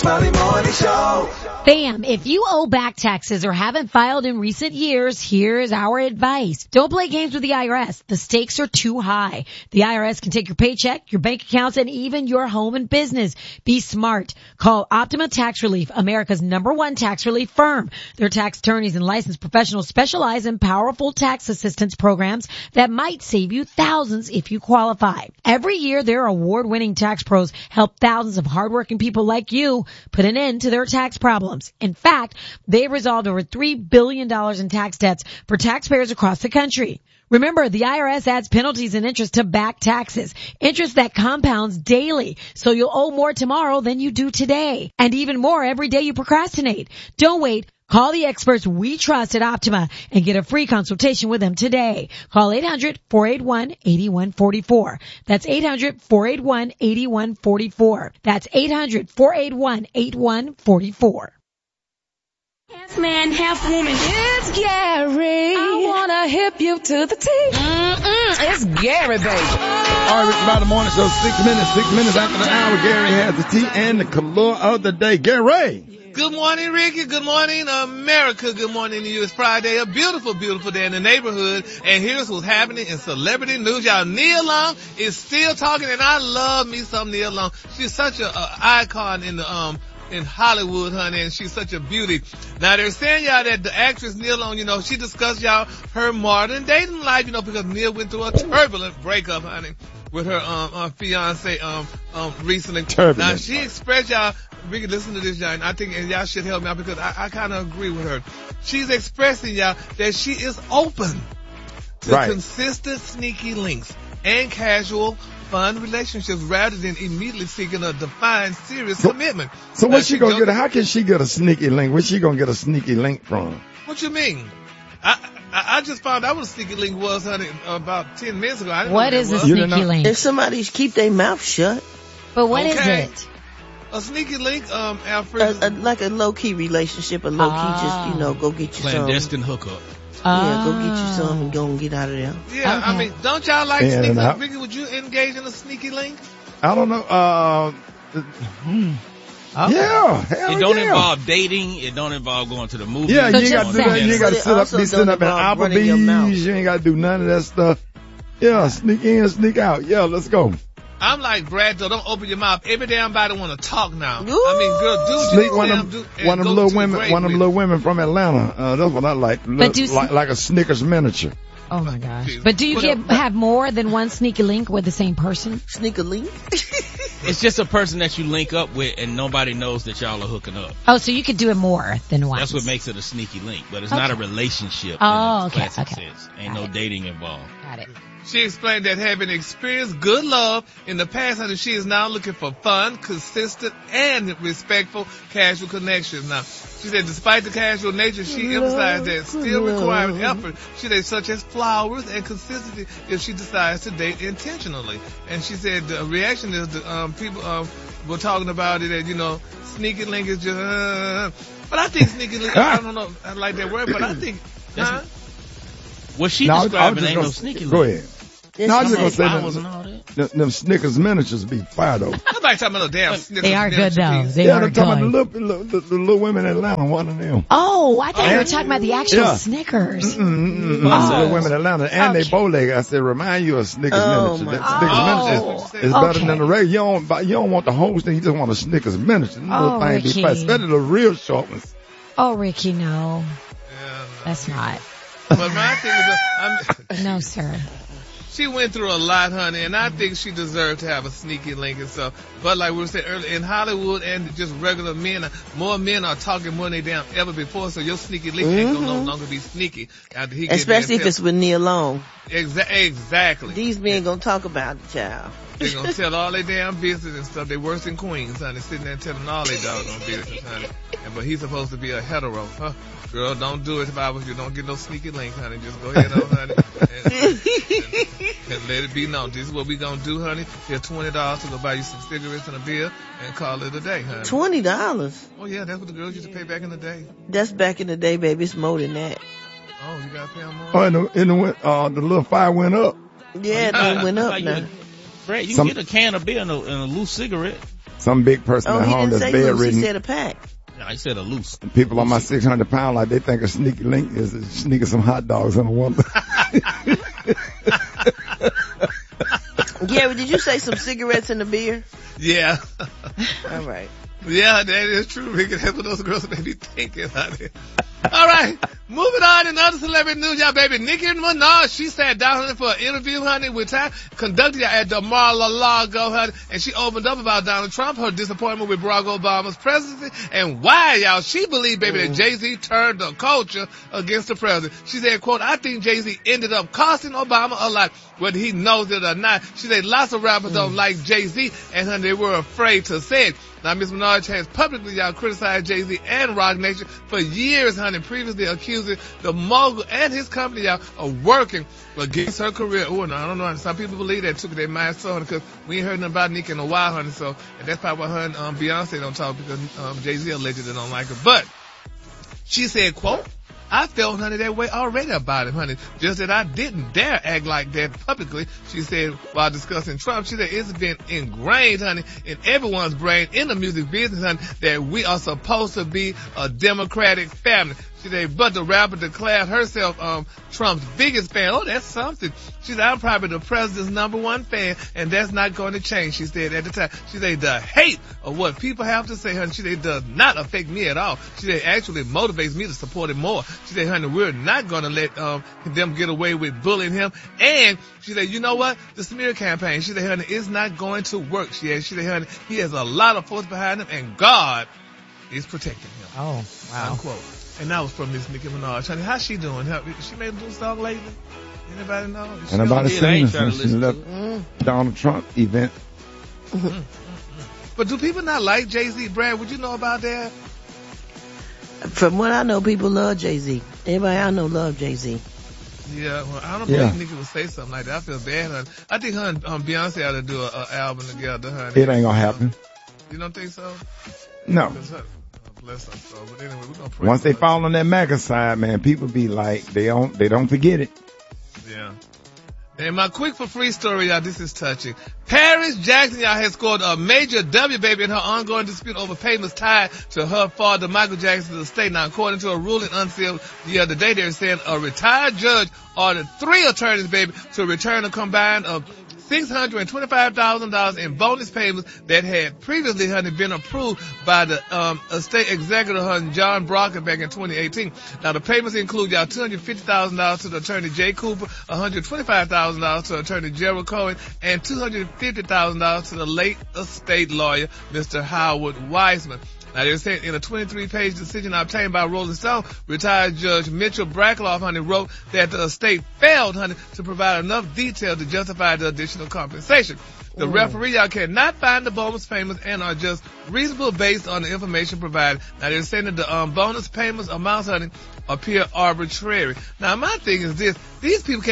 Molly Morning Show. Fam, if you owe back taxes or haven't filed in recent years, here's our advice. Don't play games with the IRS. The stakes are too high. The IRS can take your paycheck, your bank accounts, and even your home and business. Be smart. Call Optima Tax Relief, America's #1 tax relief firm. Their tax attorneys and licensed professionals specialize in powerful tax assistance programs that might save you thousands if you qualify. Every year, their award-winning tax pros help thousands of hardworking people like you put an end to their tax problems. In fact, they've resolved over $3 billion in tax debts for taxpayers across the country. Remember, the IRS adds penalties and interest to back taxes, interest that compounds daily, so you'll owe more tomorrow than you do today, and even more every day you procrastinate. Don't wait. Call the experts we trust at Optima and get a free consultation with them today. Call 800-481-8144. That's 800-481-8144. That's 800-481-8144. Half man, half woman. It's Gary. I wanna hip you to the T. It's Gary, baby. All right, Rick About the Morning Show, 6 minutes after the hour. Gary has the tea and the color of the day. Gary. Good morning, Ricky. Good morning, America. Good morning to you. It's Friday, a beautiful, beautiful day in the neighborhood. And here's what's happening in celebrity news. Y'all, Nia Long is still talking, and I love me some Nia Long. She's such a icon in the in Hollywood, honey, and she's such a beauty. Now, they're saying, y'all, that the actress Nia Long, you know, she discussed, y'all, her modern dating life, you know, because Nia went through a turbulent breakup, honey, with her fiance recently. Turbulent. Now, she expressed, y'all, Ricky, listen to this, y'all, and I think and y'all should help me out because I kind of agree with her. She's expressing, y'all, that she is open to consistent sneaky links and casual fun relationships rather than immediately seeking a defined serious commitment. So what's she gonna get? How can she get a sneaky link? Where's she gonna get a sneaky link from? What you mean? I just found out what a sneaky link was, honey, about 10 minutes ago. I didn't What know is a what sneaky link? If somebody keep their mouth shut. But what is it? A sneaky link, Alfred. Like a low-key relationship, a low-key just, you know, go get you some. Clandestine hookup. Yeah, go get you some and go and get out of there. Yeah, Okay. I mean, don't y'all like sneaky link? Ricky, would you engage in a sneaky link? I don't know. Yeah, hell It don't yeah. involve dating. It don't involve going to the movies. Yeah, So you ain't got to just do that. sex. You ain't got to But it also sit up in don't involve running your mouth. Applebee's. You ain't got to do none of that stuff. Yeah, sneak in, sneak out. Yeah, let's go. I'm like Brad, though. Don't open your mouth. Every damn body want to talk now. Ooh. I mean, girl, do Sneak one of them little women from Atlanta. That's what I like. But do you like a Snickers miniature. Oh my gosh. But do you have more than one sneaky link with the same person? Sneak a link. It's just a person that you link up with and nobody knows that y'all are hooking up. Oh, so you could do it more than once. That's what makes it a sneaky link, but it's not a relationship Oh, in the okay, classic okay. sense. Ain't no dating involved. Got it. She explained that having experienced good love in the past, honey, she is now looking for fun, consistent, and respectful casual connections. Now, she said despite the casual nature, she emphasized that still requiring effort, she said, such as flowers and consistency if she decides to date intentionally. And she said the reaction is people were talking about it, and, you know, sneaky link is just, but I think sneaky link, I don't know, I like that word, but I think, What she No, I was describing just ain't gonna- no sneaky Go link. ahead. No, I was just gonna say Flowers and all that. them Snickers miniatures be fire though. nobody talking about no damn Snickers. They are good though. piece. They Yeah, are they're talking good. about the little women in Atlanta, one of them. Oh, I thought you were talking about the actual Yeah. Snickers. Little women in Atlanta, and they bow leg. I said, remind you of Snickers miniature. my That Snickers miniature is better than the regular. You don't want the whole thing. You just want a Snickers miniature. Them little things be Ricky. fast. Especially the real short ones. Oh, Ricky, no. Yeah, That's not. but my thing is, No, sir. she went through a lot, honey, and I think she deserved to have a sneaky link and stuff. But like we were saying earlier, in Hollywood and just regular men, more men are talking more than they damn ever before, so your sneaky link ain't gonna no longer be sneaky. After he get Especially there if it's with Nia Long. Exactly. These men gonna talk about it, child. They're gonna tell all their damn business and stuff. They worse than queens, honey, sitting there telling all their doggone business, honey. But he's supposed to be a hetero, huh? Girl, don't do it if I was you. Don't get no sneaky link, honey. Just go ahead on, honey. And let it be known. This is what we gonna do, honey. Here's $20 to go buy you some cigarettes and a beer and call it a day, honey. $20. Oh yeah, that's what the girls used to pay back in the day. That's back in the day, baby. It's more than that. Oh, you gotta pay them more? Oh, the little fire went up. Yeah, it went up Like now. Brad, you can get a can of beer and a loose cigarette. some big person at he home didn't that's say loose. He bedridden. said a pack. No, I said a loose. People on my 600 pound, like they think a sneaky link is sneaking some hot dogs in a woman. Gary, did you say some cigarettes in the beer? Yeah. All right. Yeah, that is true, Ricky. That's what those girls may be thinking, honey. All right. Moving on in other celebrity news, y'all, baby. Nicki Minaj, she sat down, honey, for an interview, honey, with Ty, conducted at the Mar-a-Lago, honey, and she opened up about Donald Trump, her disappointment with Barack Obama's presidency, and why, y'all, she believed, baby, that Jay-Z turned the culture against the president. She said, quote, I think Jay-Z ended up costing Obama a lot, whether he knows it or not. She said, lots of rappers don't like Jay-Z, and, honey, they were afraid to say it. Now, Ms. Minaj has publicly, y'all, criticized Jay-Z and Roc Nation for years, honey, previously accusing the mogul and his company, y'all, of working against her career. Oh, no, I don't know. Some people believe that took their mind so, honey, because we ain't heard nothing about Nicki in a while, honey, so, and that's probably why her and Beyonce don't talk, because Jay-Z allegedly don't like her. But she said, quote, I felt, honey, that way already about him, honey. Just that I didn't dare act like that publicly. She said, while discussing Trump, she said it's been ingrained, honey, in everyone's brain in the music business, honey, that we are supposed to be a Democratic family. She said, but the rapper declared herself Trump's biggest fan. Oh, that's something. She said, I'm probably the president's #1 fan, and that's not going to change, she said at the time. She said, the hate of what people have to say, honey, she said, does not affect me at all. She said, actually motivates me to support him more. She said, honey, we're not going to let them get away with bullying him. And she said, you know what? The smear campaign, she said, honey, it's not going to work. She said, honey, he has a lot of force behind him, and God is protecting him. Oh, wow. Unquote. And that was from Miss Nicki Minaj. Honey, how's she doing? She made a new song lately? Anybody know? Anybody seen her to since she left Donald Trump event? But do people not like Jay-Z? Brad, would you know about that? From what I know, people love Jay-Z. Everybody I know love Jay-Z. Yeah, well, I don't believe Nicki would say something like that. I feel bad, honey. I think her and Beyonce ought to do an album together, honey. It ain't gonna happen. You don't think so? No. Bless her soul. But anyway, we're gonna pray. Once they fall on that MAGA side, man, people be like, they don't forget it. Yeah. And my quick for free story, y'all, this is touching. Paris Jackson, y'all, has scored a major W, baby, in her ongoing dispute over payments tied to her father, Michael Jackson's estate. Now, according to a ruling unsealed the other day, they're saying a retired judge ordered 3 attorneys, baby, to return a combined of $625,000 in bonus payments that had previously, honey, been approved by the estate executive, honey, John Brockett, back in 2018. Now, the payments include, y'all, $250,000 to the attorney Jay Cooper, $125,000 to attorney Gerald Cohen, and $250,000 to the late estate lawyer, Mr. Howard Wiseman. Now, they're saying in a 23-page decision obtained by Rolling Stone, retired Judge Mitchell Brackloff, honey, wrote that the estate failed, honey, to provide enough detail to justify the additional compensation. The referee, y'all, cannot find the bonus payments and are just reasonable based on the information provided. Now, they're saying that the bonus payments amounts, honey, appear arbitrary. Now, my thing is this. These people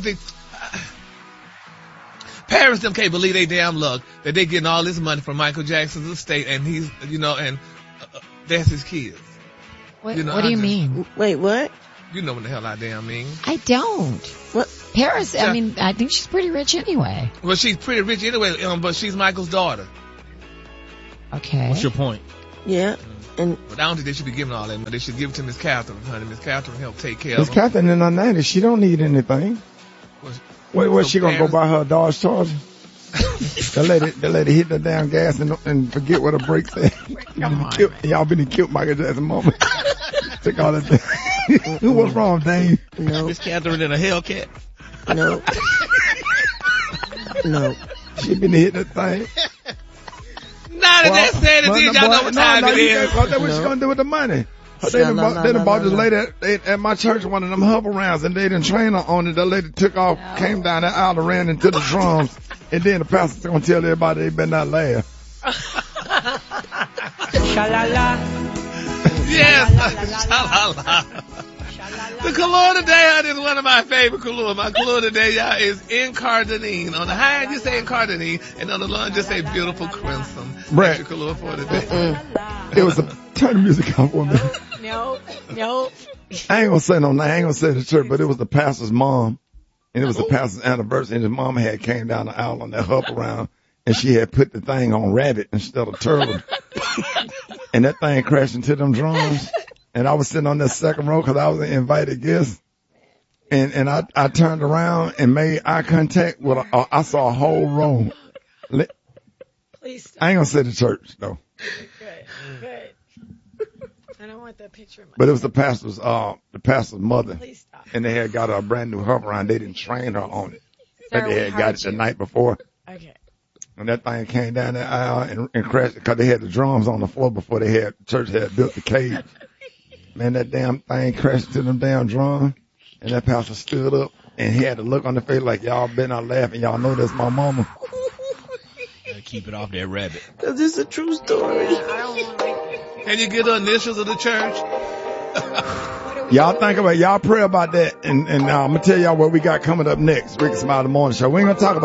parents them can't believe they damn luck that they getting all this money from Michael Jackson's estate, and he's, and that's his kids. What do you mean? Wait, what? You know what the hell I damn mean. I don't. What? Paris, I mean, I think she's pretty rich anyway. Well, she's pretty rich anyway, but she's Michael's daughter. Okay. What's your point? Yeah. And But I don't think they should be giving all that money. They should give it to Miss Catherine, honey. Miss Catherine help take care of Miss them. Catherine in her 90s, she don't need anything. What's she gonna go buy her a Dodge Charger? the lady hit the damn gas and forget what her brakes said. Y'all been killed Michael Jackson moment. Took all that. Who was wrong, Dave? no, Miss Catherine in a Hellcat. no, no. She been hit that thing. Not that that's saying it is. Y'all know what time it is. That's what she gonna do with the money. They done bought this lady at my church, one of them hover rounds, and they didn't train her on it. The lady took off, came down the aisle, and ran into the drums, and then the pastor's gonna tell everybody they better not laugh. Sha-la-la. Yes, sha-la-la. The color today, honey, is one of my favorite color. My color today, y'all, is incarnadine. On the high end, you say incarnadine, and on the low end, just say beautiful crimson. Brett. That's your color for today. It was turn the music off for me. No. I ain't gonna say no name. I ain't gonna say the church, but it was the pastor's mom, and it was the pastor's anniversary, and his mama had came down the aisle on that hop around, and she had put the thing on rabbit instead of turtle. And that thing crashed into them drums. And I was sitting on that second row because I was an invited guest. And I turned around and made eye contact with I saw a whole row. Please stop. I ain't gonna say the church though. Good. I don't want that picture. But it was the pastor's mother. Please stop. And they had got her a brand new hover on. They didn't train her on it. Sir, But they had got it the night before. Okay. And that thing came down the aisle and crashed because they had the drums on the floor before the church had built the cage. Man, that damn thing crashed into them damn drums. And that pastor stood up and he had a look on the face like, y'all better not laugh and y'all know that's my mama. Gotta keep it off that rabbit. Cause it's a true story. Can you get the initials of the church? Y'all think about y'all pray about that. And I'm going to tell y'all what we got coming up next. Rick Smiley Morning Show. We ain't going to talk about